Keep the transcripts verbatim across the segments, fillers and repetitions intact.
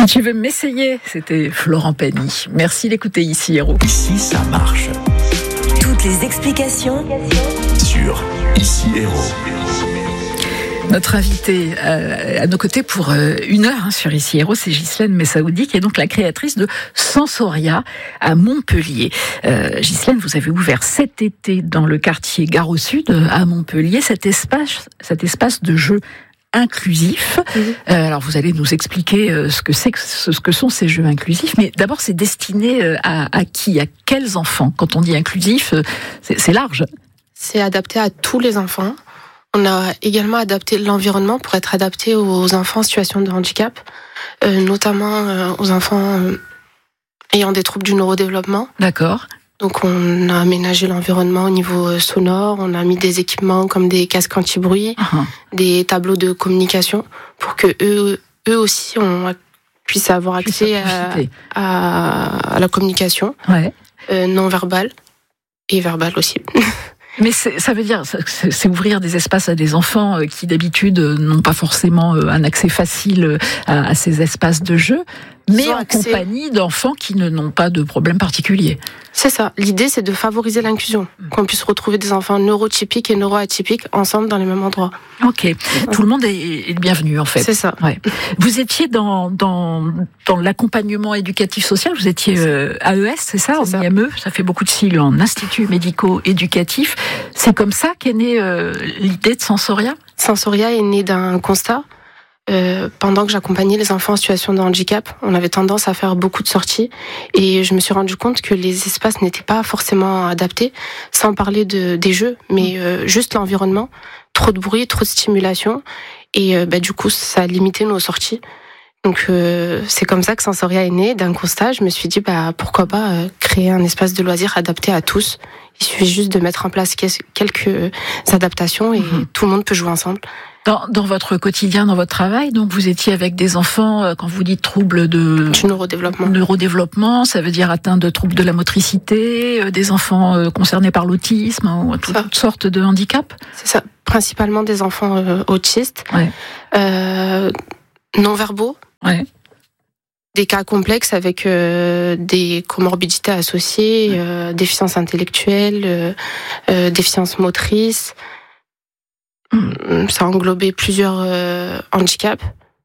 Tu veux m'essayer? C'était Florent Pagny. Merci d'écouter Ici Héros. Ici, ça marche. Toutes les explications Sur Ici Héros. Notre invitée euh, à nos côtés pour euh, une heure hein, sur Ici Héros, c'est Ghislaine Messaoudi, qui est donc la créatrice de Sensoria à Montpellier. Euh, Ghislaine, vous avez ouvert cet été dans le quartier Gare au Sud à Montpellier cet espace, cet espace de jeu inclusif. Mmh. Euh, alors vous allez nous expliquer euh, ce que c'est, ce, ce que sont ces jeux inclusifs. Mais d'abord, c'est destiné euh, à, à qui, à quels enfants? Quand on dit inclusif, euh, c'est, c'est large. C'est adapté à tous les enfants. On a également adapté l'environnement pour être adapté aux enfants en situation de handicap, euh, notamment euh, aux enfants euh, ayant des troubles du neurodéveloppement. D'accord. Donc on a aménagé l'environnement au niveau sonore, on a mis des équipements comme des casques anti-bruit, uh-huh. des tableaux de communication pour que eux, eux aussi on puissent avoir accès à, à, à la communication ouais. euh, non verbale et verbale aussi. Mais c'est, ça veut dire, c'est, c'est ouvrir des espaces à des enfants qui d'habitude n'ont pas forcément un accès facile à, à ces espaces de jeu, mais en accès... compagnie d'enfants qui ne, n'ont pas de problème particulier. C'est ça. L'idée, c'est de favoriser l'inclusion, mmh. qu'on puisse retrouver des enfants neurotypiques et neuroatypiques ensemble dans les mêmes endroits. Ok. Ouais. Tout le monde est, est le bienvenu, en fait. C'est ça. Ouais. Vous étiez dans, dans, dans l'accompagnement éducatif social, vous étiez euh, A E S, c'est ça, c'est en ça. I M E, ça fait beaucoup de sigles, en Institut médico-éducatif. C'est comme ça qu'est née euh, l'idée de Sensoria ? Sensoria est née d'un constat. Euh, pendant que j'accompagnais les enfants en situation de handicap, on avait tendance à faire beaucoup de sorties et je me suis rendu compte que les espaces n'étaient pas forcément adaptés, sans parler de, des jeux, mais euh, juste l'environnement, trop de bruit, trop de stimulation et euh, bah, du coup ça a limité nos sorties. Donc euh, c'est comme ça que Sensoria est né, d'un constat. Je me suis dit bah pourquoi pas euh, créer un espace de loisirs adapté à tous. Il suffit juste de mettre en place quelques adaptations et mmh. tout le monde peut jouer ensemble. Dans, dans votre quotidien, dans votre travail, donc vous étiez avec des enfants, euh, quand vous dites troubles de du neurodéveloppement. neurodéveloppement, ça veut dire atteints de troubles de la motricité, euh, des enfants euh, concernés par l'autisme ou toutes, toutes sortes de handicaps. C'est ça, principalement des enfants euh, autistes, ouais. euh, non-verbaux, ouais. des cas complexes avec euh, des comorbidités associées, ouais. euh, déficience intellectuelle, euh, euh, déficience motrice. Ça a englobé plusieurs euh, handicaps.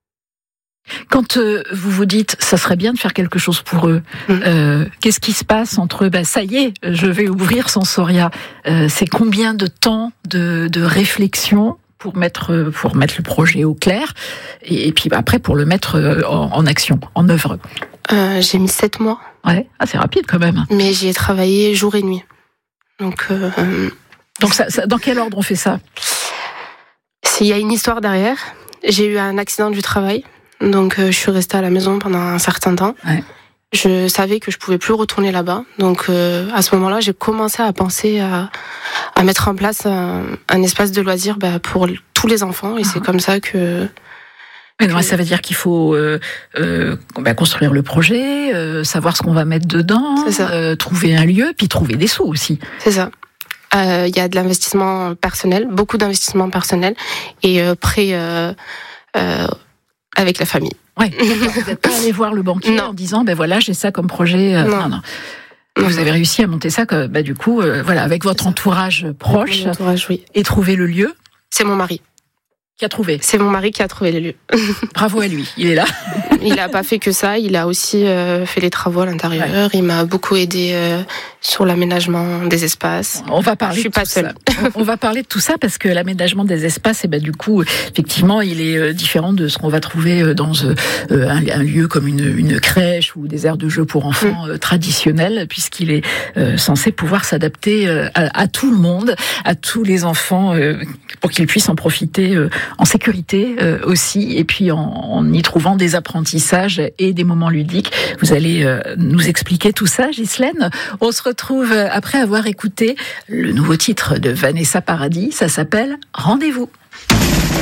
Quand euh, vous vous dites, ça serait bien de faire quelque chose pour eux, mmh. euh, qu'est-ce qui se passe entre, bah, ça y est, je vais ouvrir Sensoria. Euh, c'est combien de temps de, de réflexion pour mettre, pour mettre le projet au clair et, et puis bah, après pour le mettre en, en action, en œuvre? euh, J'ai mis sept mois. Ouais, ah, c'est rapide quand même. Mais j'y ai travaillé jour et nuit. Donc, euh, Donc ça, ça, dans quel ordre on fait ça? Il y a une histoire derrière. J'ai eu un accident du travail, donc euh, je suis restée à la maison pendant un certain temps. Ouais. Je savais que je pouvais plus retourner là-bas, donc euh, à ce moment-là, j'ai commencé à penser à, à mettre en place un, un espace de loisirs bah, pour tous les enfants, et uh-huh. c'est comme ça que... Mais non, ça veut dire qu'il faut euh, euh, bah, construire le projet, euh, savoir ce qu'on va mettre dedans, euh, trouver un lieu, puis trouver des sous aussi. C'est ça. Il euh, y a de l'investissement personnel, beaucoup d'investissement personnel et euh, prêt euh, euh, avec la famille. Ouais. Vous n'êtes pas allé voir le banquier non. en disant ben voilà j'ai ça comme projet. Euh, non. non non. Vous non. avez réussi à monter ça que bah du coup euh, voilà avec votre entourage proche. Mon entourage, oui. Et trouver le lieu. C'est mon mari qui a trouvé. C'est mon mari qui a trouvé le lieu. Bravo à lui, il est là. Il n'a pas fait que ça, il a aussi euh, fait les travaux à l'intérieur. Ouais. Il m'a beaucoup aidé euh, sur l'aménagement des espaces. On va parler. Je suis de pas tout seule. Ça. On va parler de tout ça parce que l'aménagement des espaces, et ben du coup, effectivement, il est euh, différent de ce qu'on va trouver dans euh, un, un lieu comme une, une crèche ou des aires de jeu pour enfants mmh. euh, traditionnels, puisqu'il est euh, censé pouvoir s'adapter euh, à, à tout le monde, à tous les enfants, euh, pour qu'ils puissent en profiter euh, en sécurité euh, aussi, et puis en, en y trouvant des apprentissages et des moments ludiques. Vous allez euh, nous expliquer tout ça, Ghislaine. On se retrouve après avoir écouté le nouveau titre de Vanessa Paradis. Ça s'appelle Rendez-vous.